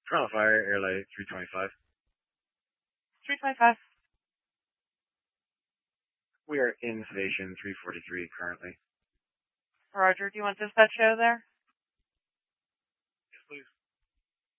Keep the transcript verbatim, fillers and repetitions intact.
Toronto Fire, Airlight three twenty-five. three twenty-five. We are in station three forty-three currently. Roger, do you want dispatch show there?